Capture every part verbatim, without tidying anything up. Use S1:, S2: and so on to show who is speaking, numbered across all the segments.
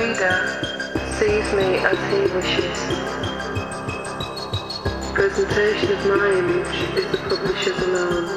S1: reader sees me as he wishes. Presentation of my image is the publisher's alone.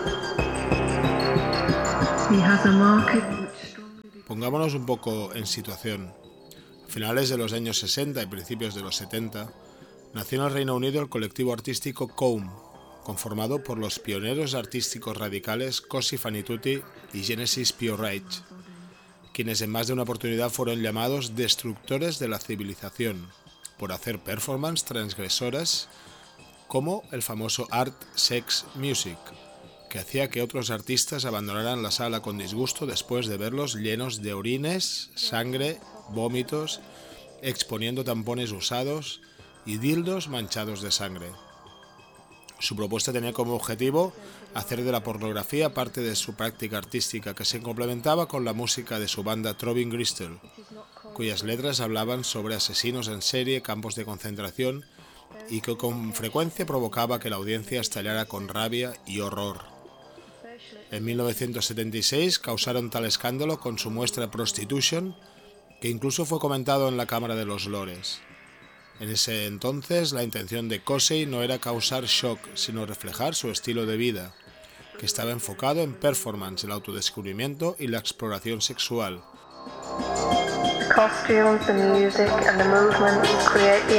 S1: He has a market which strongly...
S2: Pongámonos un poco en situación. A finales de los años sesenta y principios de los setenta, nació en el Reino Unido el colectivo artístico Comb, conformado por los pioneros artísticos radicales Cosi Fan Tutti y Genesis Pure Rage, quienes en más de una oportunidad fueron llamados destructores de la civilización por hacer performances transgresoras como el famoso Art, Sex, Music, que hacía que otros artistas abandonaran la sala con disgusto después de verlos llenos de orines, sangre, vómitos, exponiendo tampones usados y dildos manchados de sangre. Su propuesta tenía como objetivo hacer de la pornografía parte de su práctica artística, que se complementaba con la música de su banda Throbbing Gristle, cuyas letras hablaban sobre asesinos en serie, campos de concentración y que con frecuencia provocaba que la audiencia estallara con rabia y horror. En mil novecientos setenta y seis causaron tal escándalo con su muestra Prostitution, que incluso fue comentado en la Cámara de los Lores. En ese entonces, la intención de Cosi no era causar shock, sino reflejar su estilo de vida, que estaba enfocado en performance, el autodescubrimiento y la exploración sexual.
S1: The costumes, the music and the movements create the